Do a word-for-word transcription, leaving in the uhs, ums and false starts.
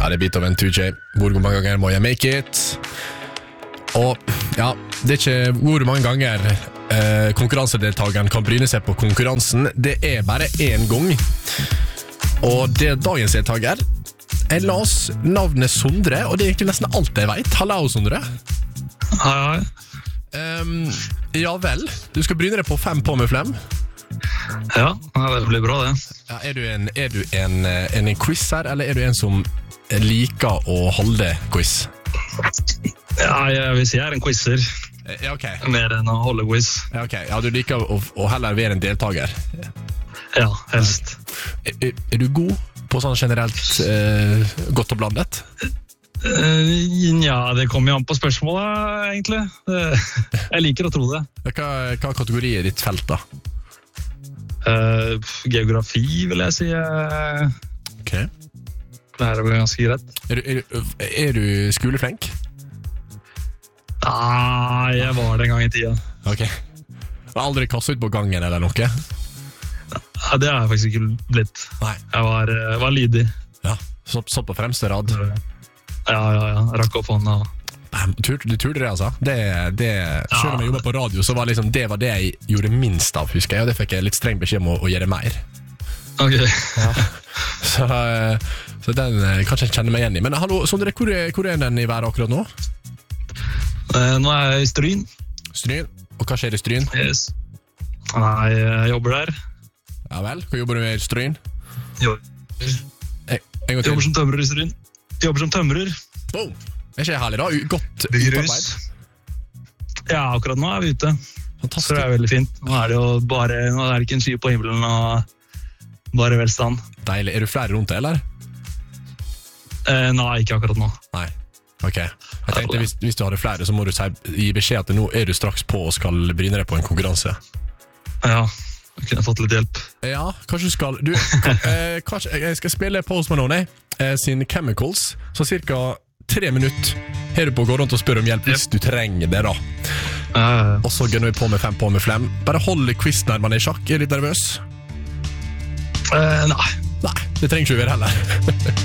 Ja, det er Beat of en two J. Hvor mange ganger må jeg make it? Og ja, det er ikke hvor mange ganger eh, konkurransedeltageren kan bryne seg på konkurransen. Det er bare én gang. Og det er dagens deltager. Jeg las navnet Sondre, og det er egentlig nesten alt jeg vet. Hallo, Sondre. Hei, hei. Um, ja vel, du skal bryne deg på fem på med flem. Ja, det blir bra det. Ja, er du, en, er du en, en, en quiz her, eller er du en som liker å holde quiz? Ja, jeg vil si jeg er en quizzer. Ja, ok. Mer enn å holde quiz. Ja, ok. Ja, du liker å, å heller være en deltager. Ja, helst. Er, er, er du god på sånn generelt eh, godt og blandet? Uh, ja, det kommer jo an på spørsmålet, egentlig. Uh, jeg liker å tro det. Hva, hva kategori er ditt felt, da? Uh, geografi, vil jeg si. Uh, Ok. Det her er vel ganske greit. Er du, er du, er du skoleflenk? Nei, jeg var det en gang i tida. Ok. Har aldri kastet ut på gangen eller noe? Ja, det har jeg faktisk ikke blitt. Nei. Jeg var, jeg var lydig. Ja, så, så på fremste rad. Ja, ja, ja. Rakk opp hånda. Bam, tur, du turde det, altså. Det, det, selv om jeg jobbet på radio, så var liksom, det var det jeg gjorde minst av, husker jeg. Og det fikk jeg litt streng beskjed om å, å gjøre mer. Ok. Ja. Så, så den kan jeg kjenne meg igjen i. Men hallo, Sondre, hvor er, hvor er den i været akkurat nå? Uh, nå er jeg i Stryn. Stryn. Og hva skjer i Stryn? Yes. Nei, jeg jobber der. Ja vel, hva jobber du med i Stryn? Jo. Jeg, en gang til. Jobber som tømrer i Stryn. Jobber som tømrer. Wow. Er ikke herlig da? U- Godt Bygger hus. utarbeid. Ja, akkurat nå er vi ute. Fantastisk. Så det er veldig fint. Nå er det jo bare, nå er det ikke en sky på himmelen og bare velstand. Deilig. Er du flere rundt det, eller? Eh, nei, ikke akkurat nå. Nei. Ok. Jeg tenkte, hvis, hvis du hadde flere, så må du si, gi beskjed at nå er du straks på og skal bryne deg på en konkurranse. Ja, jeg kunne fått litt hjelp. Ja, kanskje du skal... Du, eh, kanskje, jeg skal spille Post Malone eh, sin Chemicals, så cirka tre minutter her du på går rundt og spør om hjelp hvis du trenger det da. Uh, Og så gønner vi på med fem på med flem. Bare hold quiz-nervene i sjakk. Er du litt nervøs? uh, nei. Nei, det trenger ikke vi være heller.